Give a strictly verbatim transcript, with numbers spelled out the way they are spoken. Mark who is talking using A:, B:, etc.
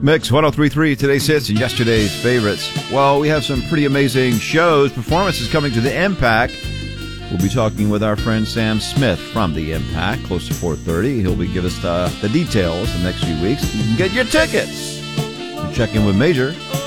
A: Mix one oh three point three, today's hits and yesterday's favorites. Well, we have some pretty amazing shows, performances coming to the Impact. We'll be talking with our friend Sam Smith from the Impact, close to four thirty. He'll be giving us uh, the details the next few weeks. You can get your tickets. We'll check in with Major